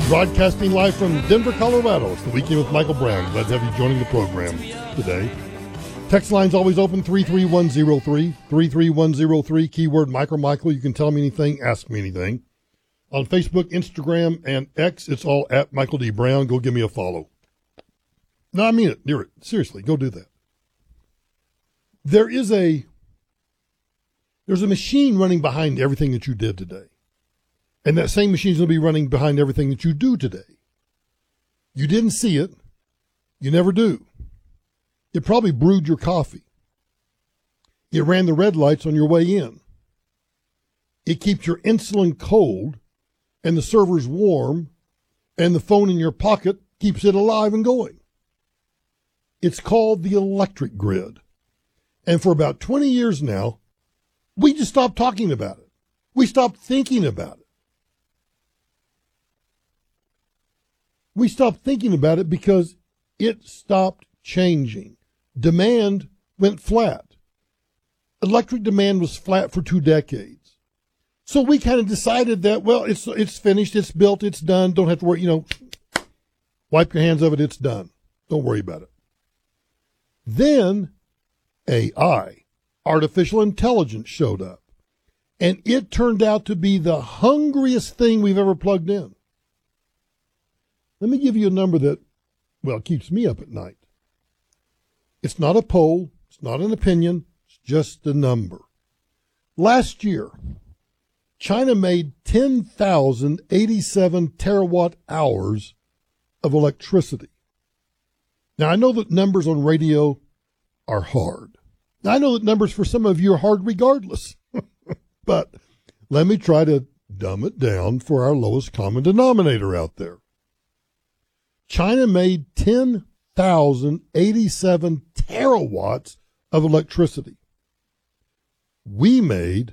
Broadcasting live from Denver, Colorado. It's the Weekend with Michael Brown. Glad to have you joining the program today. Text line's always open, 33103, 33103, keyword Michael. You can tell me anything, ask me anything. On Facebook, Instagram, and X, it's all at Michael D. Brown. Go give me a follow. No, I mean it. Do it. Seriously, go do that. There's a machine running behind everything that you did today. And that same machine's going to be running behind everything that you do today. You didn't see it. You never do. It probably brewed your coffee. It ran the red lights on your way in. It keeps your insulin cold and the servers warm, and the phone in your pocket keeps it alive and going. It's called the electric grid. And for about 20 years now, we just stopped talking about it. We stopped thinking about it. We stopped thinking about it because it stopped changing. Demand went flat. Electric demand was flat for 2 decades. So we kind of decided that, well, it's finished, it's built, it's done. Don't have to worry, wipe your hands of it, it's done. Don't worry about it. Then AI, artificial intelligence, showed up. And it turned out to be the hungriest thing we've ever plugged in. Let me give you a number that, keeps me up at night. It's not a poll. It's not an opinion. It's just a number. Last year, China made 10,087 terawatt hours of electricity. Now, I know that numbers on radio are hard. I know that numbers for some of you are hard regardless. But let me try to dumb it down for our lowest common denominator out there. China made 10,087 terawatts of electricity. We made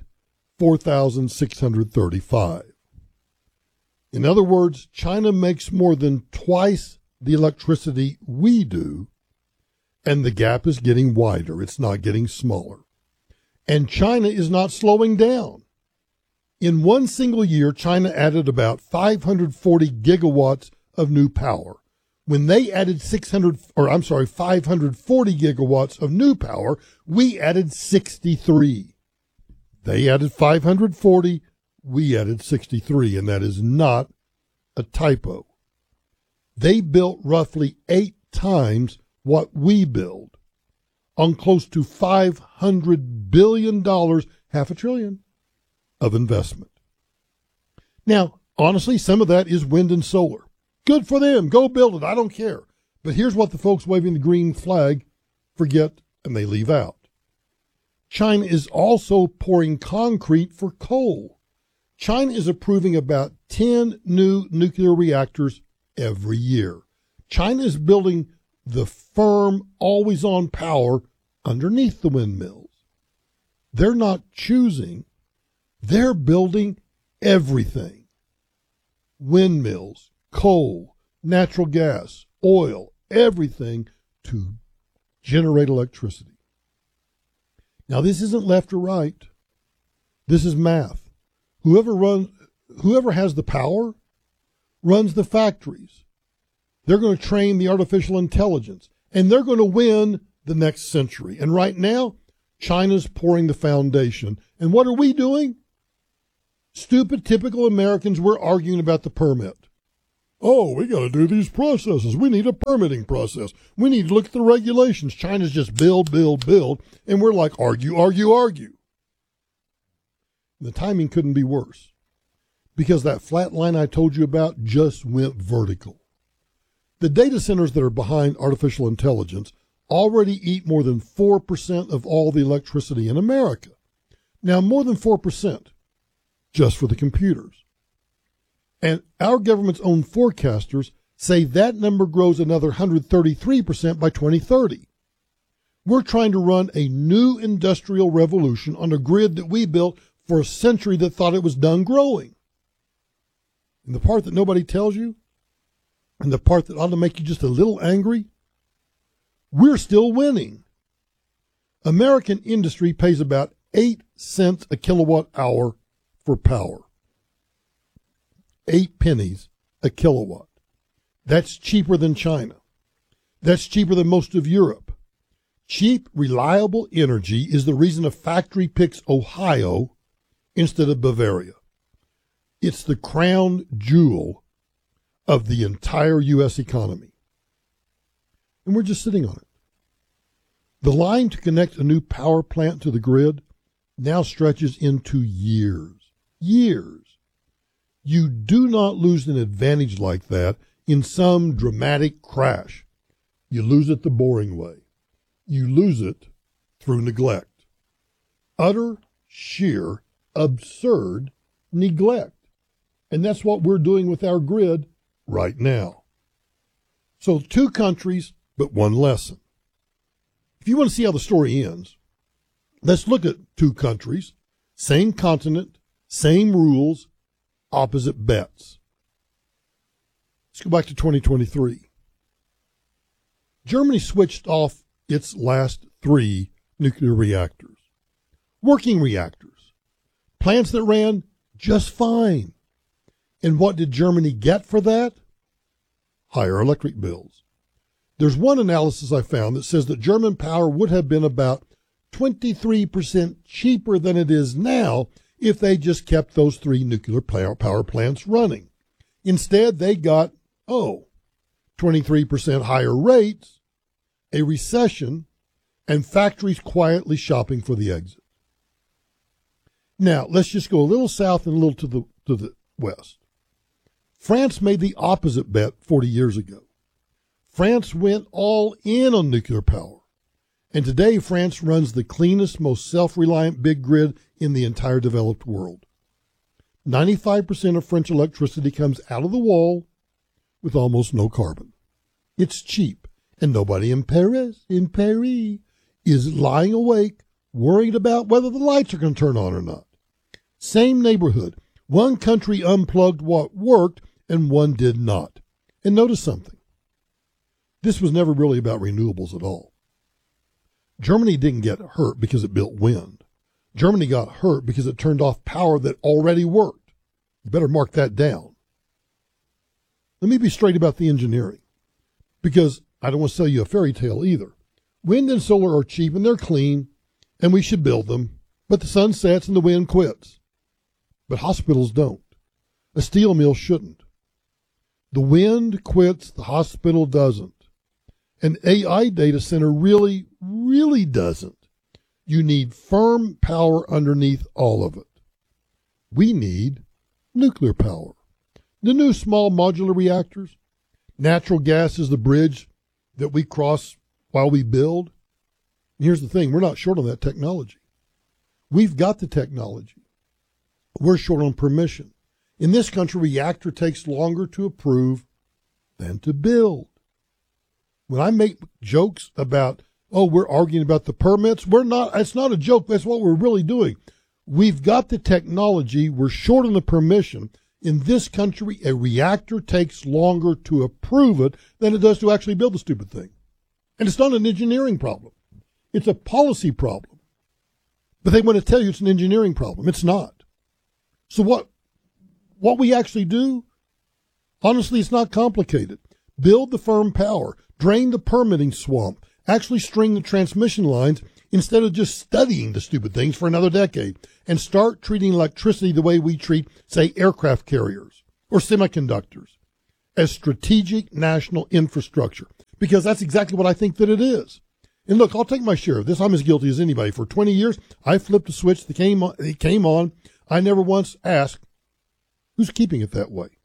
4,635. In other words, China makes more than twice the electricity we do, and the gap is getting wider. It's not getting smaller. And China is not slowing down. In one single year, China added about 540 gigawatts of new power. When they added 540 gigawatts of new power, we added 63. They added 540, we added 63, and that is not a typo. They built roughly 8 times what we build on close to $500 billion, half a trillion, of investment. Now, honestly, some of that is wind and solar. Good for them. Go build it. I don't care. But here's what the folks waving the green flag forget and they leave out. China is also pouring concrete for coal. China is approving about 10 new nuclear reactors every year. China is building the firm, always-on power underneath the windmills. They're not choosing. They're building everything. Windmills, coal, natural gas, oil, everything to generate electricity. Now, this isn't left or right. This is math. Whoever has the power runs the factories. They're going to train the artificial intelligence, and they're going to win the next century. And right now, China's pouring the foundation. And what are we doing? Stupid, typical Americans, we're arguing about the permit. Oh, we got to do these processes. We need a permitting process. We need to look at the regulations. China's just build. And we're like, argue. The timing couldn't be worse because that flat line I told you about just went vertical. The data centers that are behind artificial intelligence already eat more than 4% of all the electricity in America. Now, more than 4% just for the computers. And our government's own forecasters say that number grows another 133% by 2030. We're trying to run a new industrial revolution on a grid that we built for a century that thought it was done growing. And the part that nobody tells you, and the part that ought to make you just a little angry, we're still winning. American industry pays about 8 cents a kilowatt hour for power. 8 pennies a kilowatt. That's cheaper than China. That's cheaper than most of Europe. Cheap, reliable energy is the reason a factory picks Ohio instead of Bavaria. It's the crown jewel of the entire U.S. economy. And we're just sitting on it. The line to connect a new power plant to the grid now stretches into years. Years. You do not lose an advantage like that in some dramatic crash. You lose it the boring way. You lose it through neglect. Utter, sheer, absurd neglect. And that's what we're doing with our grid right now. So 2 countries, but 1 lesson. If you want to see how the story ends, let's look at 2 countries, same continent, same rules, opposite bets. Let's go back to 2023. Germany switched off its last 3 nuclear reactors. Working reactors. Plants that ran just fine. And what did Germany get for that? Higher electric bills. There's one analysis I found that says that German power would have been about 23% cheaper than it is now if they just kept those 3 nuclear power plants running. Instead, they got, 23% higher rates, a recession, and factories quietly shopping for the exit. Now, let's just go a little south and a little to the west. France made the opposite bet 40 years ago. France went all in on nuclear power. And today, France runs the cleanest, most self-reliant big grid in the entire developed world. 95% of French electricity comes out of the wall with almost no carbon. It's cheap, and nobody in Paris is lying awake, worried about whether the lights are going to turn on or not. Same neighborhood. One country unplugged what worked, and one did not. And notice something. This was never really about renewables at all. Germany didn't get hurt because it built wind. Germany got hurt because it turned off power that already worked. You better mark that down. Let me be straight about the engineering, because I don't want to sell you a fairy tale either. Wind and solar are cheap and they're clean, and we should build them, but the sun sets and the wind quits. But hospitals don't. A steel mill shouldn't. The wind quits, the hospital doesn't. An AI data center really doesn't. You need firm power underneath all of it. We need nuclear power. The new small modular reactors. Natural gas is the bridge that we cross while we build. And here's the thing, we're not short on that technology. We've got the technology. We're short on permission. In this country, reactor takes longer to approve than to build. When I make jokes about, we're arguing about the permits, it's not a joke, that's what we're really doing. We've got the technology, we're short on the permission. In this country, a reactor takes longer to approve it than it does to actually build the stupid thing. And it's not an engineering problem. It's a policy problem. But they want to tell you it's an engineering problem. It's not. So what we actually do, honestly, it's not complicated. Build the firm power, drain the permitting swamp, actually string the transmission lines instead of just studying the stupid things for another decade, and start treating electricity the way we treat, say, aircraft carriers or semiconductors, as strategic national infrastructure, because that's exactly what I think that it is. And look, I'll take my share of this. I'm as guilty as anybody. For 20 years, I flipped a switch that came on. I never once asked, who's keeping it that way?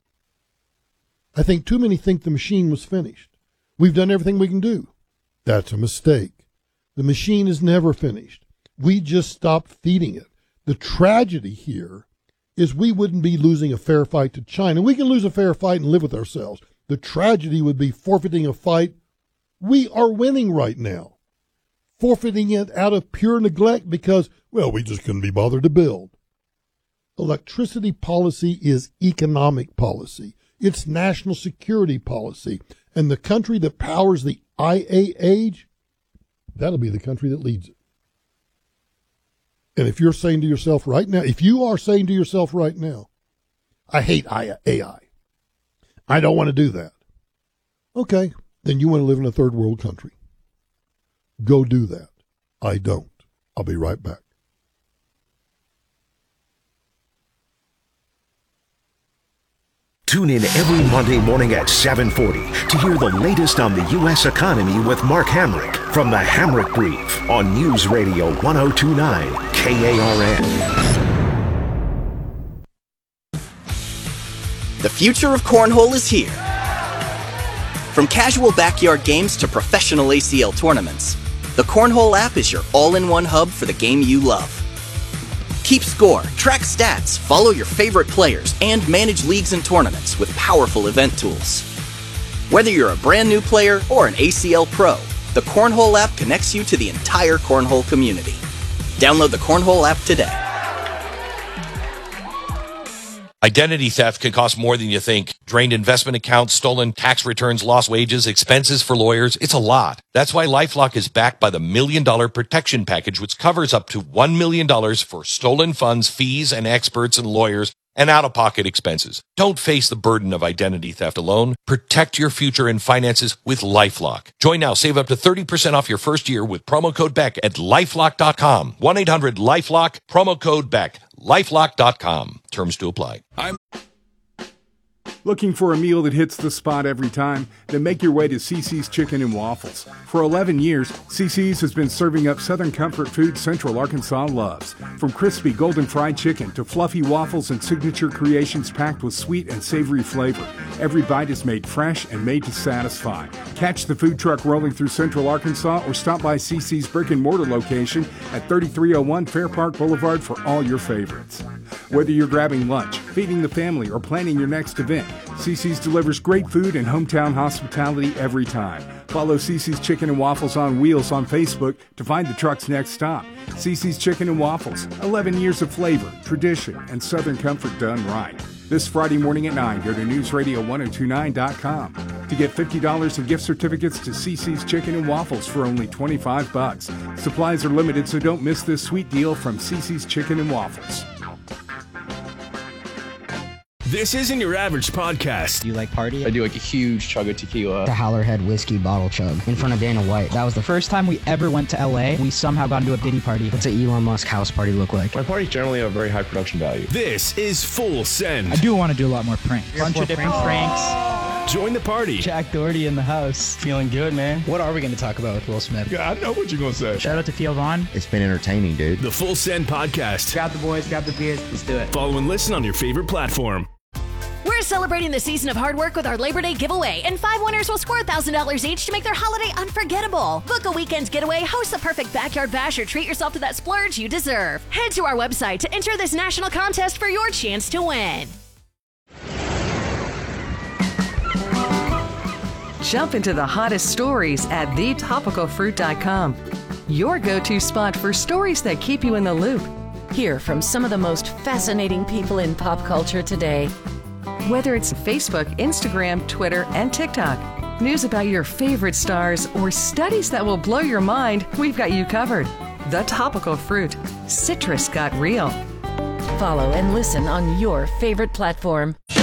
I think too many think the machine was finished. We've done everything we can do. That's a mistake. The machine is never finished. We just stopped feeding it. The tragedy here is we wouldn't be losing a fair fight to China. We can lose a fair fight and live with ourselves. The tragedy would be forfeiting a fight we are winning right now. Forfeiting it out of pure neglect because, we just couldn't be bothered to build. Electricity policy is economic policy. It's national security policy. And the country that powers the IA age, that'll be the country that leads it. And if you're saying to yourself right now, I hate AI. I don't want to do that. Okay, then you want to live in a third world country. Go do that. I don't. I'll be right back. Tune in every Monday morning at 7:40 to hear the latest on the U.S. economy with Mark Hamrick from the Hamrick Brief on News Radio 1029 KARN. The future of cornhole is here. From casual backyard games to professional ACL tournaments, the Cornhole app is your all-in-one hub for the game you love. Keep score, track stats, follow your favorite players, and manage leagues and tournaments with powerful event tools. Whether you're a brand new player or an ACL pro, the Cornhole app connects you to the entire cornhole community. Download the Cornhole app today. Identity theft can cost more than you think. Drained investment accounts, stolen tax returns, lost wages, expenses for lawyers. It's a lot. That's why LifeLock is backed by the $1 Million Protection Package, which covers up to $1 million for stolen funds, fees, and experts and lawyers, and out-of-pocket expenses. Don't face the burden of identity theft alone. Protect your future and finances with LifeLock. Join now. Save up to 30% off your first year with promo code BECK at LifeLock.com. 1-800-LifeLock, promo code BECK. LifeLock.com. Terms to apply. Looking for a meal that hits the spot every time? Then make your way to CC's Chicken and Waffles. For 11 years, CC's has been serving up Southern comfort food Central Arkansas loves. From crispy golden fried chicken to fluffy waffles and signature creations packed with sweet and savory flavor, every bite is made fresh and made to satisfy. Catch the food truck rolling through Central Arkansas or stop by CC's brick and mortar location at 3301 Fair Park Boulevard for all your favorites. Whether you're grabbing lunch, feeding the family, or planning your next event, CC's delivers great food and hometown hospitality every time. Follow CC's Chicken and Waffles on Wheels on Facebook to find the truck's next stop. CC's Chicken and Waffles, 11 years of flavor, tradition, and Southern comfort done right. This Friday morning at 9, go to newsradio1029.com to get $50 in gift certificates to CC's Chicken and Waffles for only $25. Supplies are limited, so don't miss this sweet deal from CC's Chicken and Waffles. This isn't your average podcast. Do you like party? I do like a huge chug of tequila. The Howlerhead whiskey bottle chug in front of Dana White. That was the first time we ever went to LA. We somehow got into a Diddy party. What's an Elon Musk house party look like? My parties generally have very high production value. This is Full Send. I do want to do a lot more pranks. Bunch of different pranks. Join the party. Jack Doherty in the house. Feeling good, man. What are we going to talk about with Will Smith? Yeah, I know what you're going to say. Shout out to Theo Vaughn. It's been entertaining, dude. The Full Send podcast. Grab the boys, grab the beers. Let's do it. Follow and listen on your favorite platform. We're celebrating the season of hard work with our Labor Day giveaway, and 5 winners will score $1,000 each to make their holiday unforgettable. Book a weekend getaway, host the perfect backyard bash, or treat yourself to that splurge you deserve. Head to our website to enter this national contest for your chance to win. Jump into the hottest stories at thetopicalfruit.com. Your go-to spot for stories that keep you in the loop. Hear from some of the most fascinating people in pop culture today. Whether it's Facebook, Instagram, Twitter, and TikTok, news about your favorite stars, or studies that will blow your mind, we've got you covered. The Topical Fruit. Citrus got real. Follow and listen on your favorite platform.